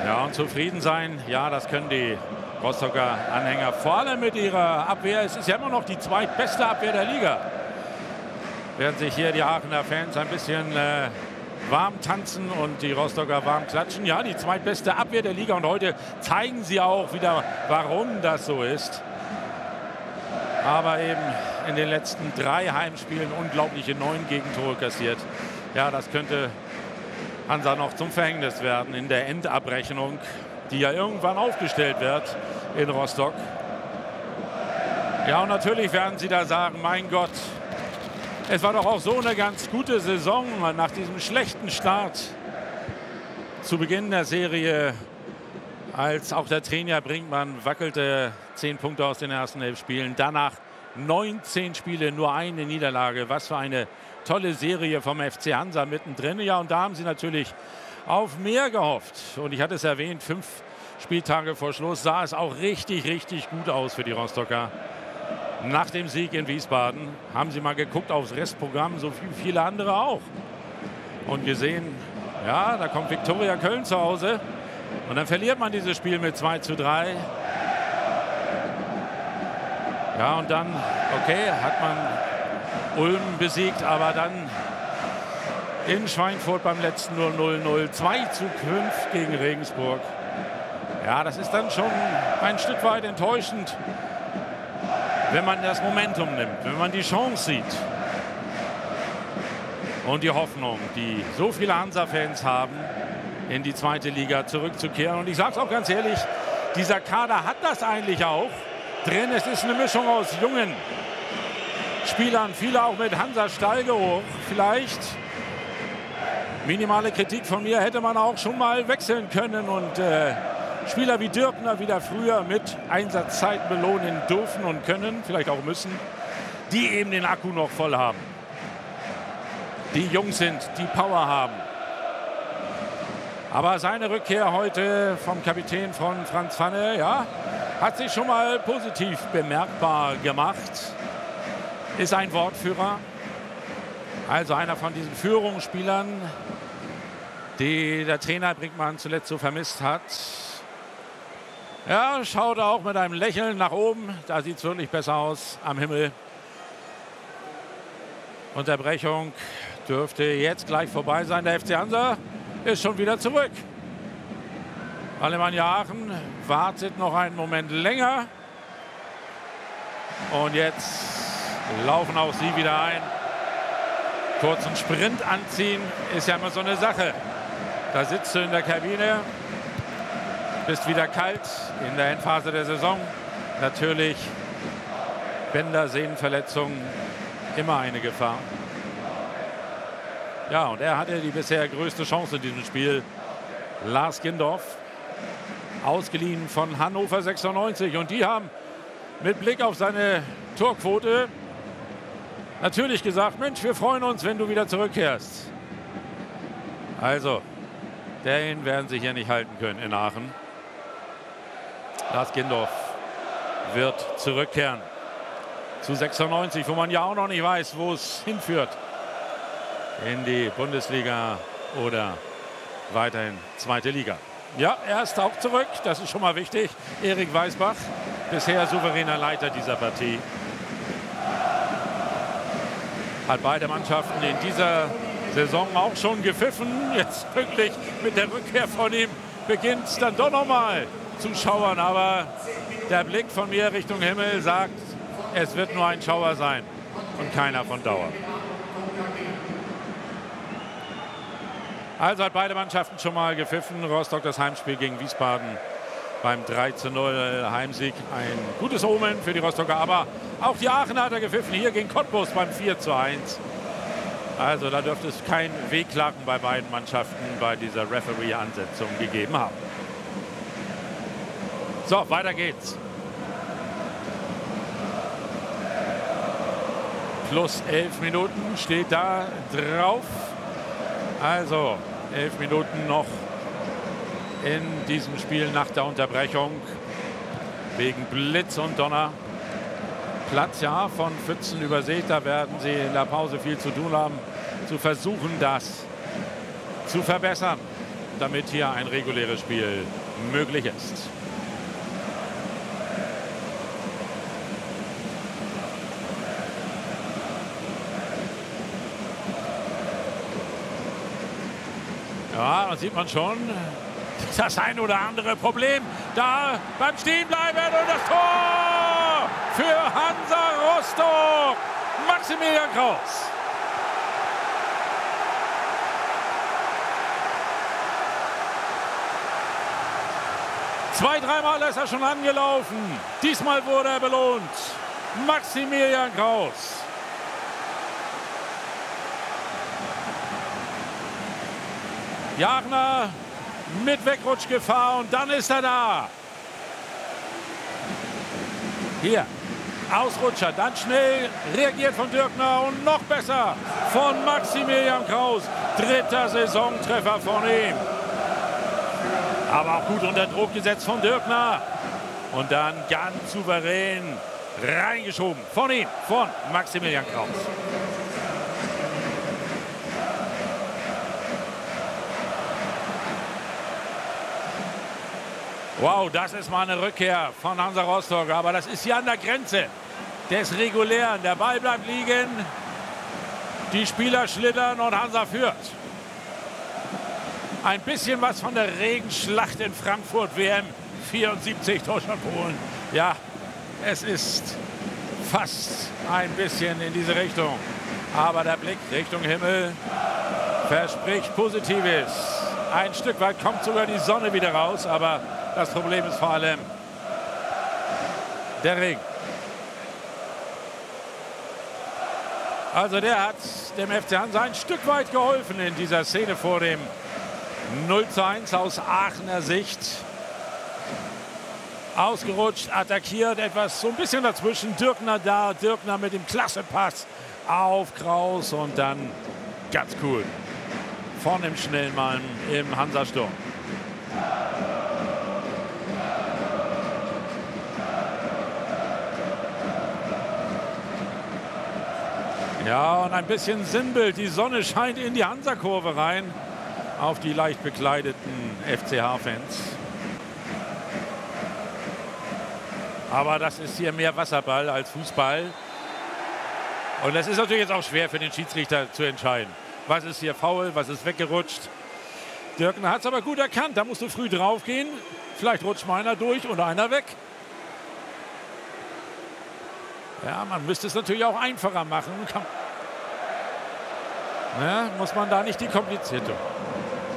Ja, und zufrieden sein, ja, das können die Rostocker Anhänger, vor allem mit ihrer Abwehr. Es ist ja immer noch die zweitbeste Abwehr der Liga. Werden sich hier die Aachener Fans ein bisschen warm tanzen und die Rostocker warm klatschen. Ja, die zweitbeste Abwehr der Liga, und heute zeigen sie auch wieder, warum das so ist. Aber eben in den letzten 3 Heimspielen unglaubliche 9 Gegentore kassiert. Ja, das könnte Hansa noch zum Verhängnis werden in der Endabrechnung, die ja irgendwann aufgestellt wird in Rostock. Ja, und natürlich werden sie da sagen, mein Gott, es war doch auch so eine ganz gute Saison nach diesem schlechten Start zu Beginn der Serie, als auch der Trainer Brinkmann wackelte 10 Punkte aus den ersten 11 Spielen. Danach 19 Spiele, nur eine Niederlage. Was für eine tolle Serie vom FC Hansa mittendrin. Ja, und da haben sie natürlich auf mehr gehofft. Und ich hatte es erwähnt, 5 Spieltage vor Schluss sah es auch richtig, richtig gut aus für die Rostocker. Nach dem Sieg in Wiesbaden haben sie mal geguckt aufs Restprogramm, so wie viele andere auch. Und gesehen, ja, da kommt Viktoria Köln zu Hause. Und dann verliert man dieses Spiel mit 2:3. Ja, und dann, okay, hat man Ulm besiegt, aber dann in Schweinfurt beim letzten 0:0, 2:5 gegen Regensburg. Ja, das ist dann schon ein Stück weit enttäuschend, wenn man das Momentum nimmt, wenn man die Chance sieht. Und die Hoffnung, die so viele Hansa-Fans haben, in die zweite Liga zurückzukehren. Und ich sage es auch ganz ehrlich, dieser Kader hat das eigentlich auch drin. Es ist eine Mischung aus jungen Spielern, viele auch mit Hansa-Stallgeruch vielleicht. Minimale Kritik von mir, hätte man auch schon mal wechseln können und Spieler wie Dürkner wieder früher mit Einsatzzeiten belohnen dürfen und können, vielleicht auch müssen, die eben den Akku noch voll haben. Die jung sind, die Power haben. Aber seine Rückkehr heute vom Kapitän von Franz Pfanne, ja, hat sich schon mal positiv bemerkbar gemacht. Ist ein Wortführer. Also einer von diesen Führungsspielern, die der Trainer Brinkmann zuletzt so vermisst hat. Ja, schaut auch mit einem Lächeln nach oben. Da sieht es wirklich besser aus am Himmel. Unterbrechung dürfte jetzt gleich vorbei sein. Der FC Hansa ist schon wieder zurück. Alemannia Aachen wartet noch einen Moment länger. Und jetzt laufen auch sie wieder ein. Kurzen Sprint anziehen ist ja immer so eine Sache. Da sitzt du in der Kabine, bist wieder kalt in der Endphase der Saison. Natürlich Bänder, Sehnenverletzungen, immer eine Gefahr. Ja, und er hatte die bisher größte Chance in diesem Spiel. Lars Gindorf, ausgeliehen von Hannover 96. Und die haben mit Blick auf seine Torquote natürlich gesagt, Mensch, wir freuen uns, wenn du wieder zurückkehrst. Also, den werden sie hier nicht halten können in Aachen. Lars Gindorf wird zurückkehren zu 96, wo man ja auch noch nicht weiß, wo es hinführt. In die Bundesliga oder weiterhin zweite Liga. Ja, er ist auch zurück, das ist schon mal wichtig. Erik Weisbach, bisher souveräner Leiter dieser Partie. Hat beide Mannschaften in dieser Saison auch schon gepfiffen. Jetzt pünktlich mit der Rückkehr von ihm beginnt es dann doch nochmal zu schauern. Aber der Blick von mir Richtung Himmel sagt, es wird nur ein Schauer sein und keiner von Dauer. Also hat beide Mannschaften schon mal gepfiffen. Rostock das Heimspiel gegen Wiesbaden beim 3:0 Heimsieg. Ein gutes Omen für die Rostocker. Aber auch die Aachener hat er gepfiffen. Hier gegen Cottbus beim 4:1. Also da dürfte es kein Wehklagen bei beiden Mannschaften bei dieser Referee-Ansetzung gegeben haben. So, weiter geht's. Plus 11 Minuten steht da drauf. Also 11 Minuten noch in diesem Spiel nach der Unterbrechung. Wegen Blitz und Donner. Platz ja von Pfützen übersät. Da werden sie in der Pause viel zu tun haben, zu versuchen, das zu verbessern. damit hier ein reguläres Spiel möglich ist. Ja, da sieht man schon das ein oder andere Problem da beim Stehenbleiben und das Tor für Hansa Rostock. Maximilian Krauss. Zwei, dreimal ist er schon angelaufen. Diesmal wurde er belohnt. Maximilian Krauss. Jagner mit Wegrutschgefahr und dann ist er da. Hier, Ausrutscher, dann schnell reagiert von Dürkner und noch besser von Maximilian Krauss. Dritter Saisontreffer von ihm. Aber auch gut unter Druck gesetzt von Dürkner. Und dann ganz souverän reingeschoben von ihm, von Maximilian Krauss. Wow, das ist mal eine Rückkehr von Hansa Rostock. Aber das ist hier an der Grenze des Regulären. Der Ball bleibt liegen. Die Spieler schlittern und Hansa führt. Ein bisschen was von der Regenschlacht in Frankfurt, WM 74, Deutschland, Polen. Ja, es ist fast ein bisschen in diese Richtung. Aber der Blick Richtung Himmel verspricht Positives. Ein Stück weit kommt sogar die Sonne wieder raus, aber das Problem ist vor allem der Regen. Also der hat dem FC Hansa ein Stück weit geholfen in dieser Szene vor dem 0:1 aus Aachener Sicht. Ausgerutscht, attackiert, etwas so ein bisschen dazwischen. Dürkner da, Dürkner mit dem Klassepass auf Krauss und dann ganz cool von dem schnellen Mann im Hansa-Sturm. Ja, und ein bisschen Sinnbild. Die Sonne scheint in die Hansa-Kurve rein auf die leicht bekleideten FCH-Fans. Aber das ist hier mehr Wasserball als Fußball. Und das ist natürlich jetzt auch schwer für den Schiedsrichter zu entscheiden. Was ist hier faul, was ist weggerutscht. Dürkner hat es aber gut erkannt. Da musst du früh drauf gehen. Vielleicht rutscht mal einer durch oder einer weg. Ja, man müsste es natürlich auch einfacher machen. Ja, muss man da nicht die komplizierte.